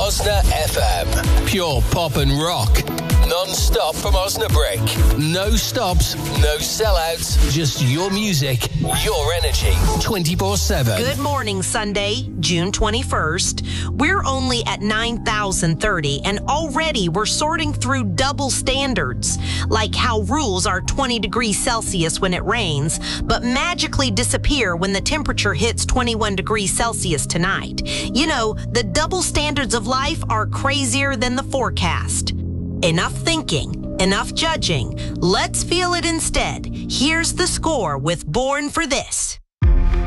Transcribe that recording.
Osna FM. Pure pop and rock. Non-stop from Osnabrück. No stops, no sellouts. Just your music, your energy. 24/7. Good morning, Sunday, June 21st. We're only at 9,030 and already we're sorting through double standards, like how rules are 20 degrees Celsius when it rains, but magically disappear when the temperature hits 21 degrees Celsius tonight. You know, the double standards of life are crazier than the forecast. Enough thinking, enough judging. Let's feel it instead. Here's the score with Born for This.